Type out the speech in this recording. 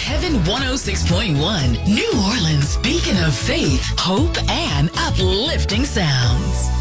Heaven 106.1, New Orleans' beacon of faith, hope, and uplifting sounds.